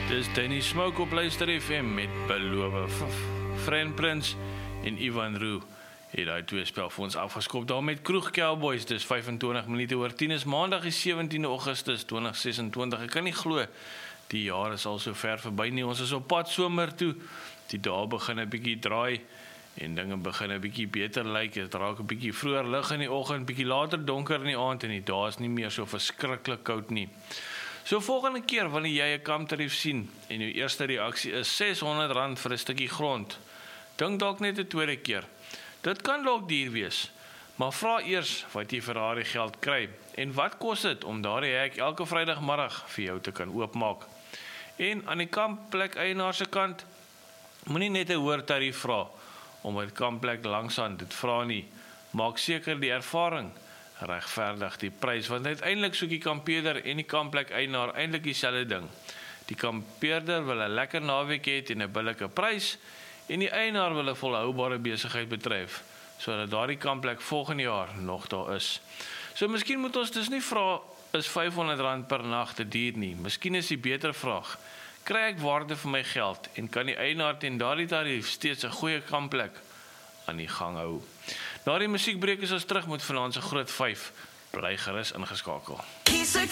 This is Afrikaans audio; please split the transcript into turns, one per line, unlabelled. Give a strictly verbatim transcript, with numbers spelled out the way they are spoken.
Dis Danny Smoke op Luister F M met Beloof. Fren Prins en Ivan Roux het daai twee spel vir ons afgeskop daar met Kroeg Cowboys. Dis vyfentwintig minute oor tien is Maandag die sewentiende Augustus tweeduisend ses en twintig. Ek kan nie glo die jaar is al so ver verby nie. Ons is op pad somer toe. Die dae begin 'n bietjie draai en dinge begin 'n bietjie beter lyk. Dit raak 'n bietjie vroeër lig in die oggend, bietjie later donker in die aand en die dae is nie meer so verskriklik koud nie. So volgende keer wanneer jy 'n kamptarief sien en jou eerste reaksie is seshonderd rand vir 'n stukkie grond, dink dalk net 'n tweede keer. Dit kan dalk duur wees, maar vra eers wat jy vir daardie geld kry en wat kos dit om daardie hek elke Vrydagmiddag vir jou te kan oopmaak. En aan die kampplek eienaar se kant, moenie net 'n hoër tarief vra omdat die kampplek langsaan dit vra nie. Maak seker die ervaring regverdig die prys, want uiteindelik soek die kampeerder en die kampplek eienaar eintlik dieselfde ding. Die kampeerder wil 'n lekker naweek hê teen 'n billike prys en die eienaar wil 'n volhoubare besigheid bedryf, sodat daardie kampplek volgende jaar nog daar is. So miskien moet ons dus nie vra, is vyfhonderd rand per nag te duur nie. Miskien is die beter vraag, kry ek waarde vir my geld en kan die eienaar teen daardie tarief steeds 'n goeie kampplek aan die gang hou. Na die musiekbreek is ons terug met vanaand se groot vyf. Bly gerus ingeskakel.